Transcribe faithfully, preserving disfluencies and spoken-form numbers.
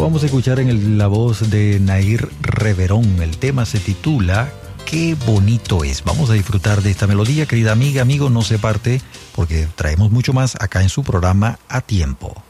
vamos a escuchar en el, la voz de Nair Reverón. El tema se titula Qué bonito es. Vamos a disfrutar de esta melodía, querida amiga, amigo, no se parte, porque traemos mucho más acá en su programa A Tiempo.